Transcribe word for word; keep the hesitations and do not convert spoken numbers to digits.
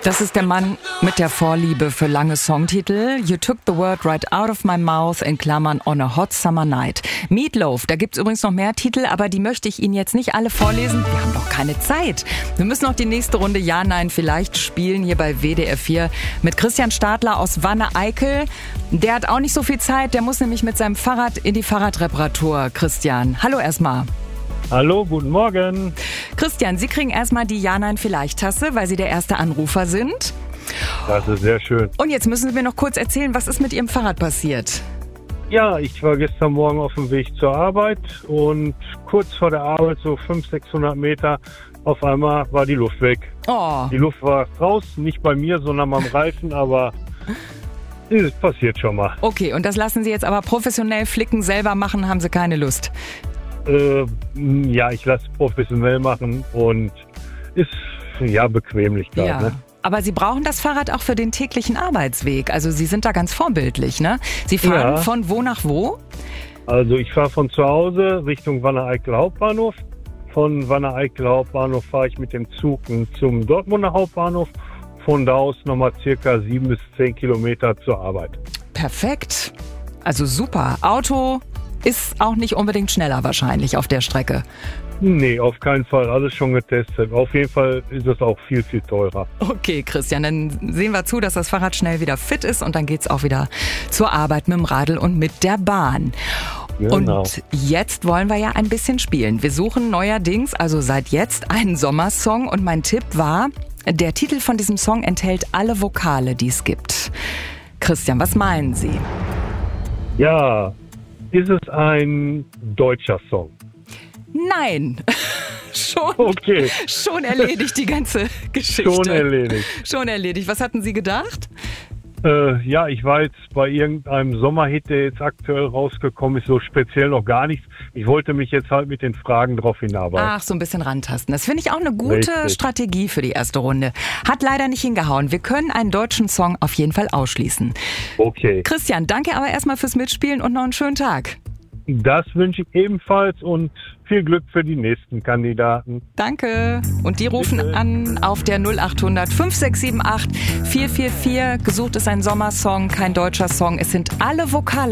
Das ist der Mann mit der Vorliebe für lange Songtitel. You took the word right out of my mouth, in Klammern on a hot summer night. Meat Loaf, da gibt's übrigens noch mehr Titel, aber die möchte ich Ihnen jetzt nicht alle vorlesen. Wir haben doch keine Zeit. Wir müssen noch die nächste Runde Ja, Nein, Vielleicht spielen hier bei W D R vier mit Christian Stadler aus Wanne-Eickel. Der hat auch nicht so viel Zeit, der muss nämlich mit seinem Fahrrad in die Fahrradreparatur. Christian, hallo erstmal. Hallo, guten Morgen. Christian, Sie kriegen erstmal die Ja-Nein-Vielleicht-Tasse, weil Sie der erste Anrufer sind. Das ist sehr schön. Und jetzt müssen Sie mir noch kurz erzählen, was ist mit Ihrem Fahrrad passiert? Ja, ich war gestern Morgen auf dem Weg zur Arbeit und kurz vor der Arbeit, so fünfhundert, sechshundert Meter, auf einmal war die Luft weg. Oh. Die Luft war raus, nicht bei mir, sondern beim Reifen, aber es passiert schon mal. Okay, und das lassen Sie jetzt aber professionell flicken, selber machen, haben Sie keine Lust? Äh, ja, ich lasse es professionell machen und ist ja Bequemlichkeit. Ja. Ne? Aber Sie brauchen das Fahrrad auch für den täglichen Arbeitsweg. Also Sie sind da ganz vorbildlich, ne? Sie fahren Ja. von wo nach wo? Also ich fahre von zu Hause Richtung Wanne-Eickel Hauptbahnhof. Von Wanne-Eickel Hauptbahnhof fahre ich mit dem Zug zum Dortmunder Hauptbahnhof. Von da aus nochmal circa sieben bis zehn Kilometer zur Arbeit. Perfekt. Also super. Auto ist auch nicht unbedingt schneller wahrscheinlich auf der Strecke. Nee, auf keinen Fall. Alles schon getestet. Auf jeden Fall ist es auch viel, viel teurer. Okay, Christian, dann sehen wir zu, dass das Fahrrad schnell wieder fit ist und dann geht's auch wieder zur Arbeit mit dem Radl und mit der Bahn. Genau. Und jetzt wollen wir ja ein bisschen spielen. Wir suchen neuerdings, also seit jetzt, einen Sommersong und mein Tipp war, der Titel von diesem Song enthält alle Vokale, die es gibt. Christian, was meinen Sie? Ja, ist es ein deutscher Song? Nein, schon, Okay, schon erledigt die ganze Geschichte. schon erledigt. Schon erledigt. Was hatten Sie gedacht? Äh, ja, ich war jetzt bei irgendeinem Sommerhit, der jetzt aktuell rausgekommen ist, so speziell noch gar nichts. Ich wollte mich jetzt halt mit den Fragen drauf hinarbeiten. Ach, so ein bisschen rantasten. Das finde ich auch eine gute Richtig. Strategie für die erste Runde. Hat leider nicht hingehauen. Wir können einen deutschen Song auf jeden Fall ausschließen. Okay, Christian, danke aber erstmal fürs Mitspielen und noch einen schönen Tag. das wünsche ich ebenfalls und viel Glück für die nächsten Kandidaten. Danke. Und die rufen Bitte. an auf der null acht hundert fünf sechs sieben acht vier vier vier. Gesucht ist ein Sommersong, kein deutscher Song. Es sind alle Vokale